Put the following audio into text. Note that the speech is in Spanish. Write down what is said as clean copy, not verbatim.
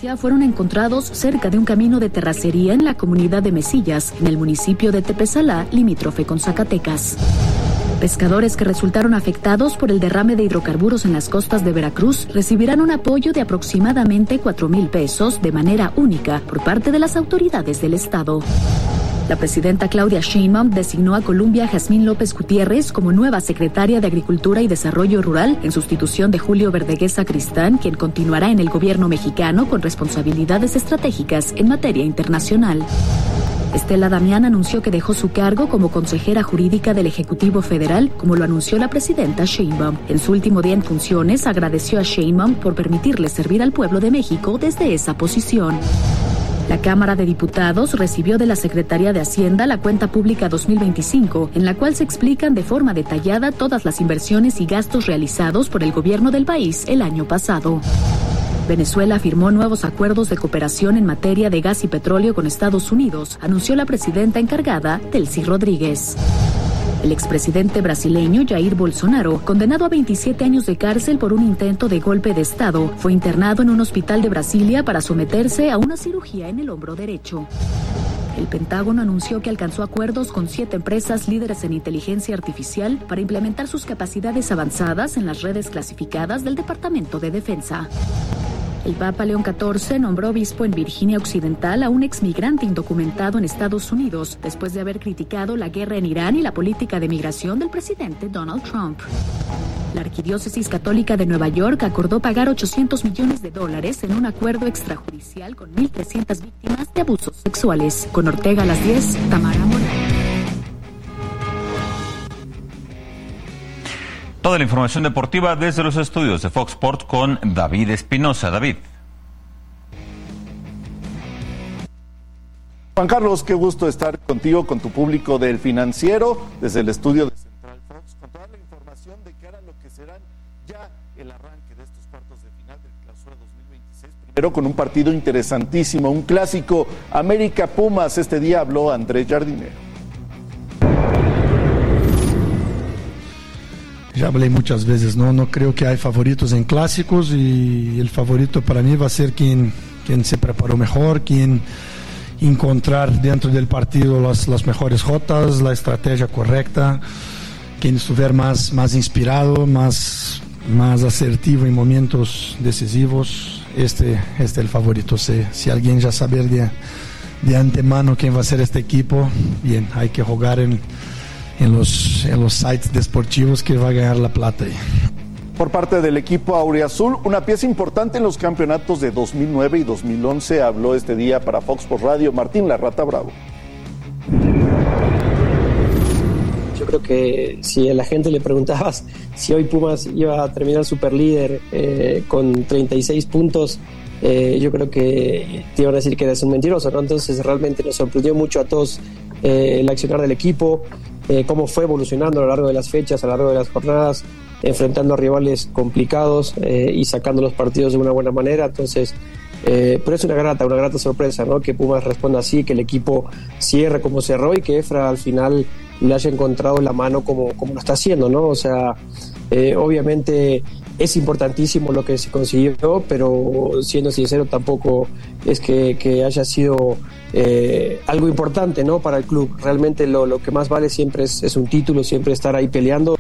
evidencia fueron encontrados cerca de un camino de terracería en la comunidad de Mesillas, en el municipio de Tepesalá, limítrofe con Zacatecas. Pescadores que resultaron afectados por el derrame de hidrocarburos en las costas de Veracruz recibirán un apoyo de aproximadamente 4,000 pesos de manera única por parte de las autoridades del estado. La presidenta Claudia Sheinbaum designó a Columbia Jazmín López Gutiérrez como nueva secretaria de Agricultura y Desarrollo Rural en sustitución de Julio Verdeguer Sacristán, quien continuará en el gobierno mexicano con responsabilidades estratégicas en materia internacional. Estela Damián anunció que dejó su cargo como consejera jurídica del Ejecutivo Federal, como lo anunció la presidenta Sheinbaum. En su último día en funciones, agradeció a Sheinbaum por permitirle servir al pueblo de México desde esa posición. La Cámara de Diputados recibió de la Secretaría de Hacienda la Cuenta Pública 2025, en la cual se explican de forma detallada todas las inversiones y gastos realizados por el gobierno del país el año pasado. Venezuela firmó nuevos acuerdos de cooperación en materia de gas y petróleo con Estados Unidos, anunció la presidenta encargada, Delcy Rodríguez. El expresidente brasileño Jair Bolsonaro, condenado a 27 años de cárcel por un intento de golpe de Estado, fue internado en un hospital de Brasilia para someterse a una cirugía en el hombro derecho. El Pentágono anunció que alcanzó acuerdos con 7 empresas líderes en inteligencia artificial para implementar sus capacidades avanzadas en las redes clasificadas del Departamento de Defensa. El Papa León XIV nombró obispo en Virginia Occidental a un exmigrante indocumentado en Estados Unidos, después de haber criticado la guerra en Irán y la política de migración del presidente Donald Trump. La Arquidiócesis Católica de Nueva York acordó pagar $800 millones en un acuerdo extrajudicial con 1,300 víctimas de abusos sexuales. Con Ortega a las 10, Tamara Morales. Toda la información deportiva desde los estudios de Fox Sports con David Espinosa. David. Juan Carlos, qué gusto estar contigo, con tu público del Financiero, desde el estudio de Central Fox, con toda la información de cara a lo que serán ya el arranque de estos cuartos de final del Clausura 2026. Primero con un partido interesantísimo, un clásico, América Pumas. Este día habló Andrés Jardinero. Ya hablé muchas veces, no creo que hay favoritos en clásicos, y el favorito para mí va a ser quien se preparó mejor, quien encontrar dentro del partido las mejores jotas, la estrategia correcta, quien estuviera más inspirado, más asertivo en momentos decisivos. Este es el favorito. Si alguien ya saber de antemano quién va a ser este equipo, bien, hay que jugar en los sites deportivos que va a ganar la plata ahí. Por parte del equipo auriazul, una pieza importante en los campeonatos de 2009 y 2011, habló este día para Fox Sports Radio Martín La Rata Bravo. Yo creo que si a la gente le preguntabas si hoy Pumas iba a terminar superlíder con 36 puntos, yo creo que te iban a decir que eres un mentiroso, ¿no? Entonces realmente nos sorprendió mucho a todos el accionar del equipo, cómo fue evolucionando a lo largo de las fechas, a lo largo de las jornadas, enfrentando a rivales complicados y sacando los partidos de una buena manera. Entonces, pero es una grata sorpresa, ¿no? Que Pumas responda así, que el equipo cierre como cerró y que Efra al final le haya encontrado la mano como lo está haciendo, ¿no? O sea, obviamente es importantísimo lo que se consiguió, pero siendo sincero tampoco es que haya sido algo importante, ¿no? Para el club. Realmente lo que más vale siempre es un título, siempre estar ahí peleando.